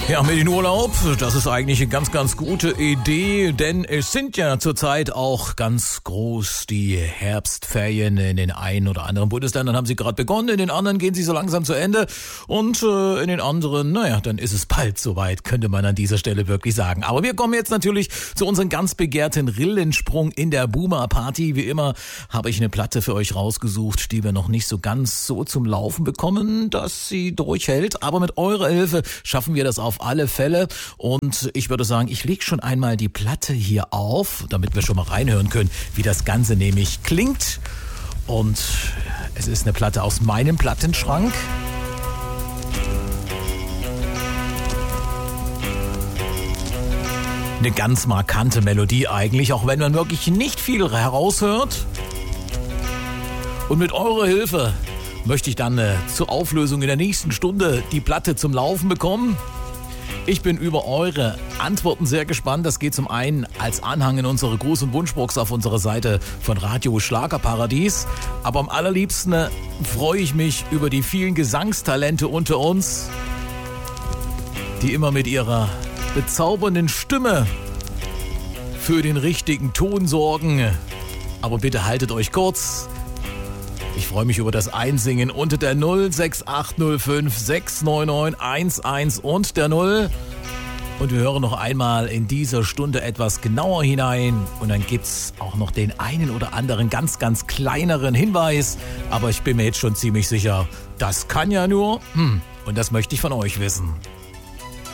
Ja, mit in Urlaub, das ist eigentlich eine ganz, ganz gute Idee, denn es sind ja zurzeit auch ganz groß die Herbstferien in den einen oder anderen Bundesländern haben sie gerade begonnen, in den anderen gehen sie so langsam zu Ende und in den anderen, naja, dann ist es bald soweit, könnte man an dieser Stelle wirklich sagen. Aber wir kommen jetzt natürlich zu unserem ganz begehrten Rillensprung in der Boomer Party. Wie immer habe ich eine Platte für euch rausgesucht, die wir noch nicht so ganz so zum Laufen bekommen, dass sie durchhält, aber mit eurer Hilfe schaffen wir das auf alle Fälle und ich würde sagen, ich lege schon einmal die Platte hier auf, damit wir schon mal reinhören können, wie das Ganze nämlich klingt. Und es ist eine Platte aus meinem Plattenschrank. Eine ganz markante Melodie eigentlich, auch wenn man wirklich nicht viel heraushört. Und mit eurer Hilfe möchte ich dann zur Auflösung in der nächsten Stunde die Platte zum Laufen bekommen. Ich bin über eure Antworten sehr gespannt. Das geht zum einen als Anhang in unsere Gruß- und Wunschbox auf unserer Seite von Radio Schlagerparadies. Aber am allerliebsten freue ich mich über die vielen Gesangstalente unter uns, die immer mit ihrer bezaubernden Stimme für den richtigen Ton sorgen. Aber bitte haltet euch kurz. Ich freue mich über das Einsingen unter der 06805 699 11 und der 0. Und wir hören noch einmal in dieser Stunde etwas genauer hinein. Und dann gibt's auch noch den einen oder anderen ganz, ganz kleineren Hinweis. Aber ich bin mir jetzt schon ziemlich sicher, das kann ja nur. Und das möchte ich von euch wissen.